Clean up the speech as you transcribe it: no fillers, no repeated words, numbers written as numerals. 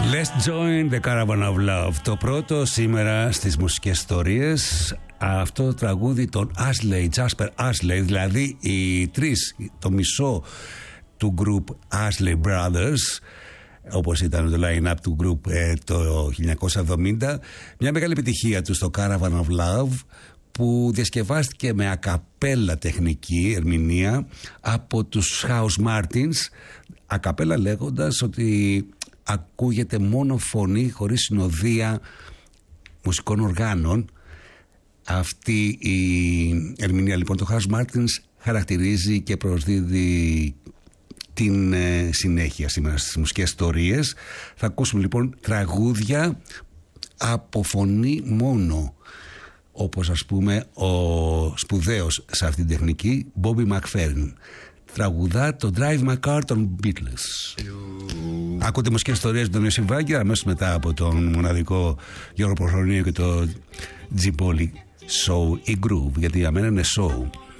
Let's join the caravan of love. Το πρώτο σήμερα στις μουσικές ιστορίες. Αυτό το τραγούδι των Ashley, Jasper Ashley, δηλαδή οι τρεις, το μισό του group Ashley Brothers, όπως ήταν το line-up του group το 1970. Μια μεγάλη επιτυχία του στο Caravan of Love, που διασκευάστηκε με ακαπέλα τεχνική ερμηνεία από τους House Martins, ακαπέλα λέγοντας ότι ακούγεται μόνο φωνή χωρίς συνοδεία μουσικών οργάνων. Αυτή η ερμηνεία λοιπόν του House Martins χαρακτηρίζει και προσδίδει την συνέχεια σήμερα στις μουσικές ιστορίες. Θα ακούσουμε λοιπόν τραγούδια από φωνή μόνο, όπως ας πούμε ο σπουδαίος σε αυτή την τεχνική Bobby McFerrin τραγουδά το Drive My Car των Beatles. Ακούτε μουσικές ιστορίες με τον Ιωσήφ Βάγκη, αμέσως μετά από τον μοναδικό Γιώργο Προχρονίου και το G-Poly Show ή Groove, γιατί για μένα είναι show.